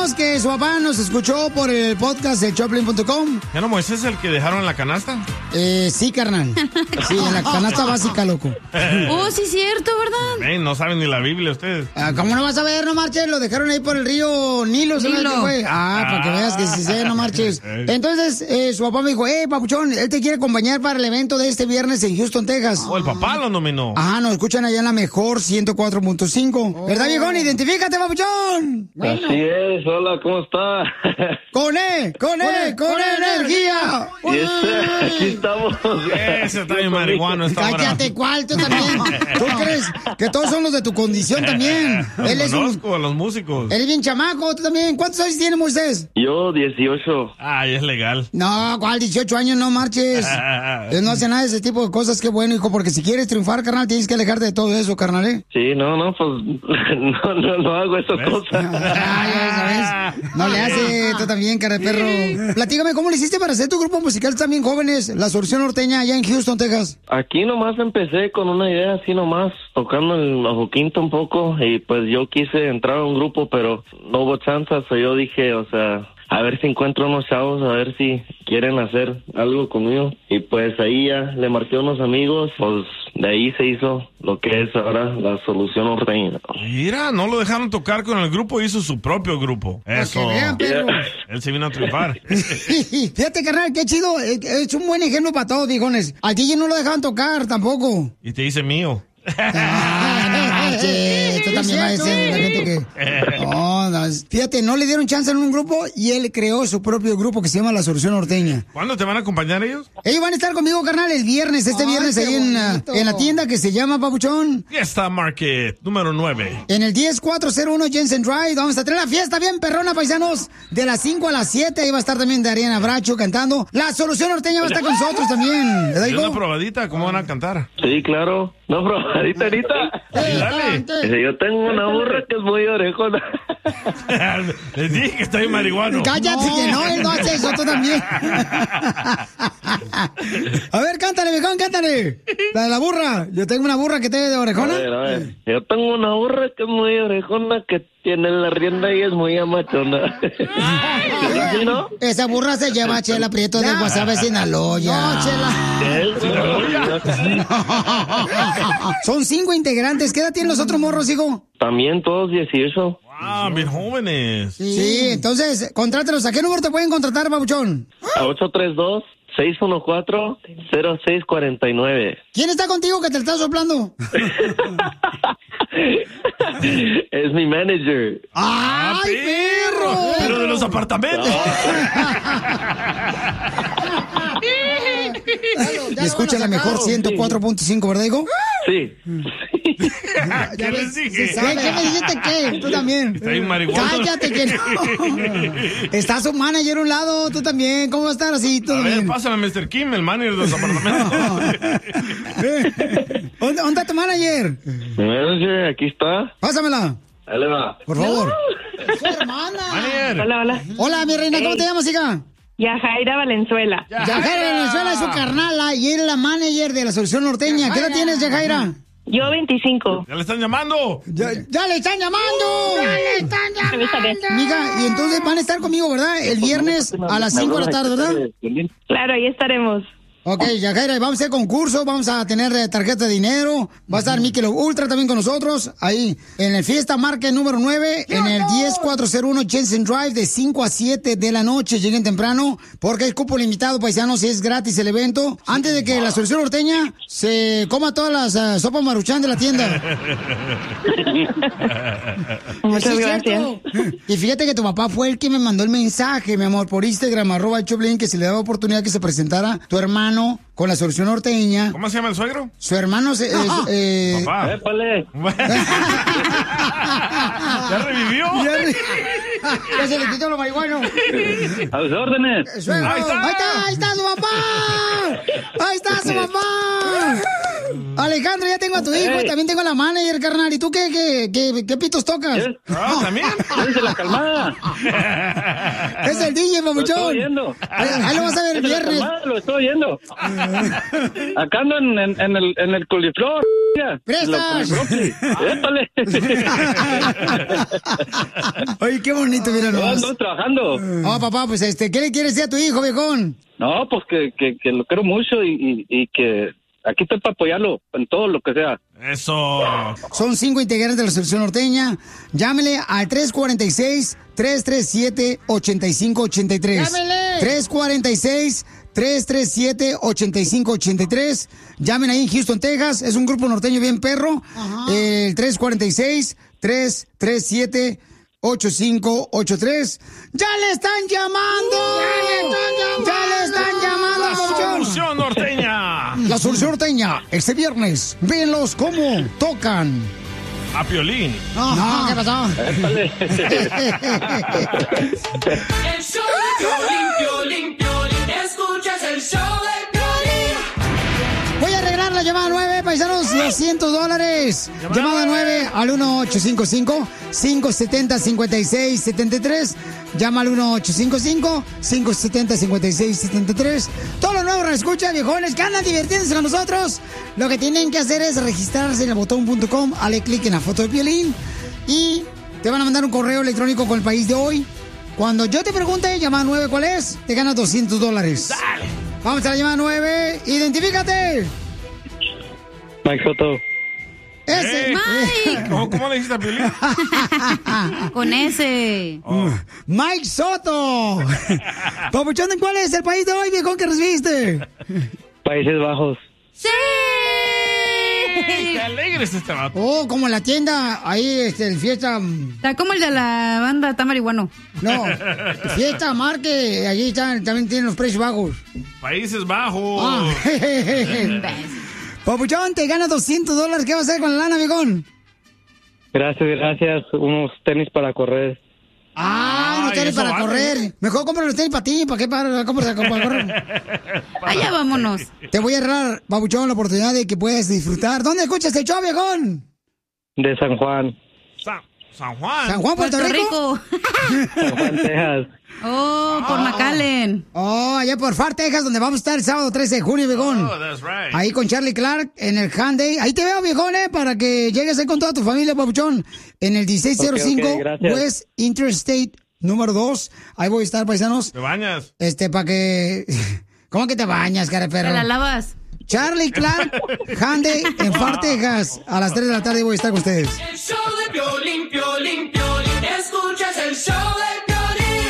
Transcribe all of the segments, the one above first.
paisanos, que su papá nos escuchó por el podcast de Choplin.com. ¿Ya no Moisés es el que dejaron en la canasta? Sí, carnal. Sí, en la canasta básica, loco. Sí, es cierto, ¿verdad? No saben ni la Biblia ustedes. ¿Cómo no vas a ver? No marches, lo dejaron ahí por el río Nilo. Para que veas que sí sé, no marches. Entonces, su papá me dijo, papuchón, él te quiere acompañar para el evento de este viernes en Houston, Texas. El papá lo nominó. Nos escuchan allá en la mejor 104.5. ¿Verdad, viejón? Identifícate, papuchón. Así es, hola, ¿cómo está? ¡Con energía! Aquí estamos. Ese está bien marihuano. Cállate, ¿cuál? Tú también. ¿Tú crees que todos son los de tu condición también? Conozco a los músicos. Él es bien chamaco, tú también. ¿Cuántos años tiene Moisés? Yo, 18. Es legal. No, ¿cuál? 18 años, no marches. Él no hace nada de ese tipo de cosas. Qué bueno, hijo, porque si quieres triunfar, carnal, tienes que alejarte de todo eso, carnal, ¿eh? Sí, pues no hago esas cosas. Ya sabes. No le hace, tú también, cara de perro. Platícame, ¿cómo le hiciste para hacer tu grupo musical también jóvenes? La Solución Norteña, allá en Houston, Texas. Aquí nomás empecé con una idea así nomás, tocando el bajo quinto un poco, y pues yo quise entrar a un grupo, pero no hubo chance, yo dije, a ver si encuentro unos chavos, a ver si quieren hacer algo conmigo. Y pues ahí ya le marqué a unos amigos, pues de ahí se hizo lo que es ahora la Solución Norteña. Mira, no lo dejaron tocar con el grupo, hizo su propio grupo. Eso. Vean, perro. Él se vino a triunfar. Fíjate, carnal, qué chido. Es un buen ejemplo para todos, viejones. Al DJ no lo dejaban tocar tampoco. Y te dice mío. Esto también va a decir la gente que... fíjate, no le dieron chance en un grupo y él creó su propio grupo que se llama La Solución Norteña. ¿Cuándo te van a acompañar ellos? Ellos van a estar conmigo, carnal, el viernes, viernes ahí en la tienda que se llama, papuchón. Fiesta Market, número 9. En el 10401 Jensen Drive. Vamos a tener la fiesta bien perrona, paisanos. De las 5 a las 7. Ahí va a estar también Dariana Bracho cantando. La Solución Norteña va a estar con nosotros también. ¿Y una probadita? ¿Cómo van a cantar? Sí, claro. No, probadita ahorita. Dale. Yo tengo una burra que es muy orejona. Les dije que está bien marihuano. Cállate, que no, él no hace eso, tú también. A ver, cántale, viejón, cántale. La de la burra. Yo tengo una burra que te de orejona. A ver. Yo tengo una burra que es muy orejona, que tiene la rienda y es muy amachona. ¿Sí, no? Esa burra se llama Chela Prieto de Guasave, Sinaloa. No, Chela. Son 5 integrantes. ¿Qué edad tienen los otros morros, hijo? También todos 18. Bien jóvenes. Sí, entonces, contrátelos. ¿A qué número te pueden contratar, babuchón? A 832-614-0649. ¿Quién está contigo que te está soplando? Es mi manager. ¡Ay, perro! Pero de los apartamentos. Y escucha la mejor 104.5, ¿verdad, hijo? Sí. ¿Qué les dije? ¿Qué me dijiste qué? Tú también. Está bien marihuana. Cállate que no. Está su manager a un lado, tú también. ¿Cómo va a estar así? ¿Todo bien? Pásame a Mr. Kim, el manager de los apartamentos. ¿Dónde está tu manager? Mi manager, aquí está. Pásamela. Ahí le va. Por favor. Su hermana. Manager. Hola. Hola, mi reina, ¿cómo te llamas, hija? Yajaira Valenzuela. Yajaira Valenzuela es su carnala y eres la manager de La Solución Norteña. ¿Qué edad tienes, Yajaira? Yo 25. ¡Ya le están llamando! ¡Ya le están llamando! Amiga, y entonces van a estar conmigo, ¿verdad? El viernes a las 5 de la tarde, ¿verdad? Claro, ahí estaremos. Ok, Yajaira, vamos a hacer concurso, vamos a tener tarjeta de dinero, va a estar Mikel Ultra también con nosotros, ahí en el Fiesta Market número 9, en el 10401 Jensen Drive, de 5 a 7 de la noche, lleguen temprano, porque es cupo limitado, paisanos, y es gratis el evento, antes de que La Solución Norteña se coma todas las sopas Maruchan de la tienda. Muchas gracias. Y fíjate que tu papá fue el que me mandó el mensaje, mi amor, por Instagram, @Choplin, que se le daba oportunidad que se presentara tu hermano con La Solución Norteña. ¿Cómo se llama el suegro? Su hermano Papá. ¡Épale! ¿Ya revivió? Ya se le quitó lo marihuano. ¡A sus órdenes! Ahí está su papá. Ahí está su papá. Alejandro, ya tengo a tu hijo y también tengo a la manager, carnal. ¿Y tú qué pitos tocas? ¿También? ¡Dice la calmada! Es el DJ, papuchón. Lo estoy oyendo. Ahí lo vas a ver el viernes. Lo estoy oyendo. Acá ando en el coliflor. ¡Prestas! ¡Épale! Oye, qué bonito, mira nomás. Ando trabajando. Oh, papá, pues ¿qué le quieres decir a tu hijo, viejón? No, pues que lo quiero mucho y que aquí estoy para apoyarlo en todo lo que sea. Eso. Son 5 integrantes de la selección norteña. Llámele al 346-337-8583. ¡Llámele! 346-337-8583. Llamen ahí en Houston, Texas. Es un grupo norteño bien perro. El 346-337-8583. ¡Ya le están llamando! ¡Ya le están llamando! ¡La solución norteña! La solución norteña. Este viernes, véanlos cómo tocan. A Piolín. No, ¿qué pasó? ¡Épale! El show de Piolín, Piolín, Piolín. Escuchas el show de Piolín. Voy a arreglar la llamada 9, paisanos, $200. Llamada 9 al 1855-570-5673. Llama al 1855-570-5673. Todos los nuevos escucha, viejones, que andan divirtiéndose con nosotros. Lo que tienen que hacer es registrarse en el botón.com, dale clic en la foto de Piolín y te van a mandar un correo electrónico con el país de hoy. Cuando yo te pregunte, llamada 9, ¿cuál es? Te ganas $200. Dale. Vamos a la llamada 9. ¡Identifícate! Mike Soto. ¡Ese! ¡Mike! ¿Cómo le dijiste a Piolín? Con ese. ¡Mike Soto! Papuchón, ¿cuál es el país de hoy, viejón, que recibiste? Países Bajos. ¡Sí! ¡Qué alegre es este vato! Oh, como en la tienda, ahí, el fiesta... Está como el de la banda, está marihuano. No, fiesta Marque, allí están, también tienen los precios bajos. Países Bajos. Ah. Papuchón, te ganas $200. ¿Qué vas a hacer con la lana, viejón? Gracias. Unos tenis para correr. No tenis para correr. Mejor compra los tenis para ti. ¿Para qué compras para correr? Allá vámonos. Te voy a dar, Papuchón, la oportunidad de que puedas disfrutar. ¿Dónde escuchas el show, viejón? De San Juan. San Juan. ¿San Juan, Puerto Rico? San Juan, Texas. Oh, por McAllen. Oh, allá por Far, Texas, donde vamos a estar el sábado 13 de junio, viejón. Oh, that's right. Ahí con Charlie Clark en el Hyundai. Ahí te veo, viejón, para que llegues ahí con toda tu familia, Papuchón. En el 1605 Ok, West Interstate número 2. Ahí voy a estar, paisanos. ¿Te bañas? Para que... ¿Cómo que te bañas, cara de perro? ¿Te la lavas? Charlie Clark, Hyundai en Far, Texas. A las 3 de la tarde voy a estar con ustedes. El show de Piolín, Piolín, Piolín. Escuchas el show de Piolín.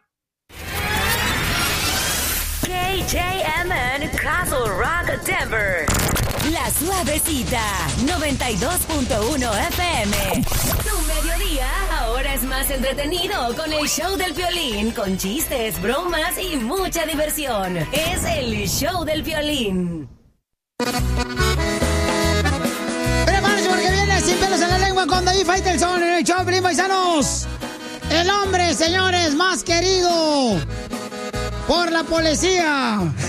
KJMN Castle Rock, Denver. La Suavecita, 92.1 FM. Tu mediodía ahora es más entretenido con el show del Piolín, con chistes, bromas y mucha diversión. Es el show del Piolín. Prepárense porque viene Sin Pelos en la Lengua con David Faitelson en el show, Piolín, paisanos. El hombre, señores, más querido por la policía.